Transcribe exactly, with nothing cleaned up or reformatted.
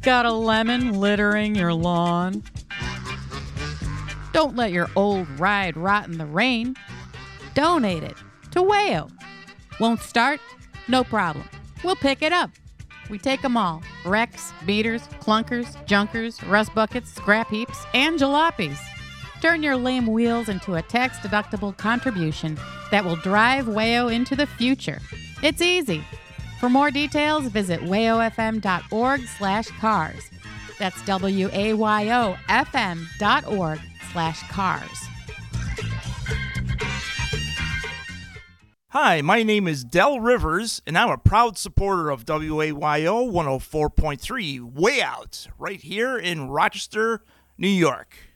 Got a lemon littering your lawn? Don't let your old ride rot in the rain. Donate it to Wayo. Won't start? No problem. We'll pick it up. We take them all. Wrecks, beaters, clunkers, junkers, rust buckets, scrap heaps, and jalopies. Turn your lame wheels into a tax-deductible contribution that will drive Wayo into the future. It's easy. For more details, visit wayofm.org slash cars. That's W-A-Y-O-F-M dot org slash cars. Hi, my name is Del Rivers, and I'm a proud supporter of W A Y O one oh four point three Way Out, right here in Rochester, New York.